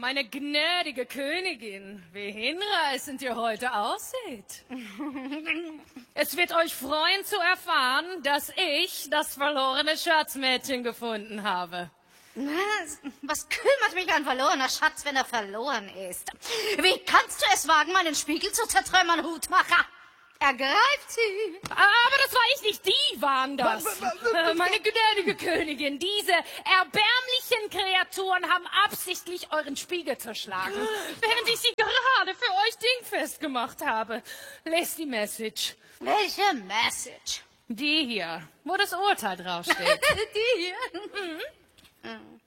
Meine gnädige Königin, wie hinreißend ihr heute aussieht. Es wird euch freuen zu erfahren, dass ich das verlorene Schatzmädchen gefunden habe. Was kümmert mich ein verlorener Schatz, wenn er verloren ist? Wie kannst du es wagen, meinen Spiegel zu zertrümmern, Hutmacher? Ergreift sie! Aber das war ich nicht, die waren das. Meine gnädige Königin, diese erbärmlichen Kreaturen haben absichtlich euren Spiegel zerschlagen, während ich sie gerade für euch dingfest gemacht habe. Lest die Message. Welche Message? Die hier, wo das Urteil draufsteht. Die hier?